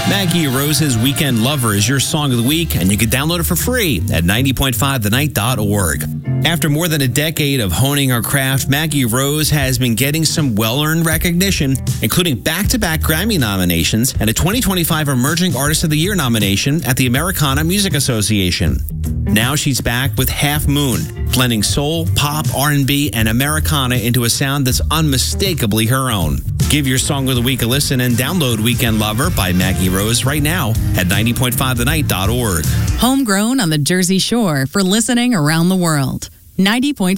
Maggie Rose's Weekend Lover is your song of the week, and you can download it for free at 90.5thenight.org. After more than a decade of honing her craft, Maggie Rose has been getting some well-earned recognition, including back-to-back Grammy nominations and a 2025 Emerging Artist of the Year nomination at the Americana Music Association. Now she's back with Half Moon, blending soul, pop, R&B, and Americana into a sound that's unmistakably her own. Give your song of the week a listen and download Weekend Lover by Maggie Rose right now at 90.5thenight.org. Homegrown on the Jersey Shore for listening around the world. 90.5